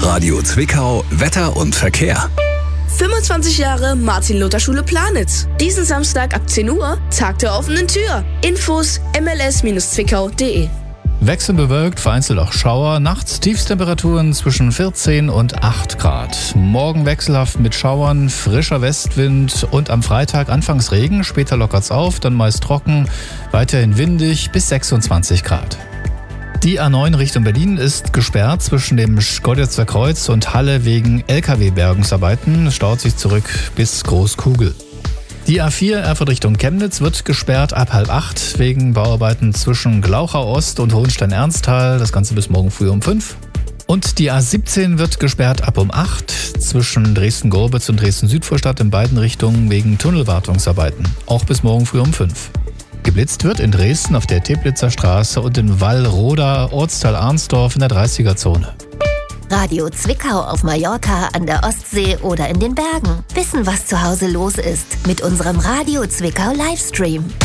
Radio Zwickau, Wetter und Verkehr. 25 Jahre Martin-Luther-Schule Planitz. Diesen Samstag ab 10 Uhr, Tag der offenen Tür. Infos mls-zwickau.de. Wechselnd bewölkt, vereinzelt auch Schauer. Nachts Tiefstemperaturen zwischen 14 und 8 Grad. Morgen wechselhaft mit Schauern, frischer Westwind und am Freitag anfangs Regen. Später lockert's auf, dann meist trocken, weiterhin windig bis 26 Grad. Die A9 Richtung Berlin ist gesperrt zwischen dem Schkeuditzer Kreuz und Halle wegen LKW-Bergungsarbeiten. Es staut sich zurück bis Großkugel. Die A4 Erfurt Richtung Chemnitz wird gesperrt ab 7:30 wegen Bauarbeiten zwischen Glauchau Ost und Hohenstein-Ernsthal. Das Ganze bis morgen früh um 5. Und die A17 wird gesperrt ab um 8 zwischen Dresden-Gorbitz und Dresden-Südvorstadt in beiden Richtungen wegen Tunnelwartungsarbeiten. Auch bis morgen früh um 5. Geblitzt wird in Dresden auf der Teplitzer Straße und in Wallroda, Ortsteil Arnsdorf in der 30er-Zone. Radio Zwickau auf Mallorca, an der Ostsee oder in den Bergen. Wissen, was zu Hause los ist mit unserem Radio Zwickau Livestream.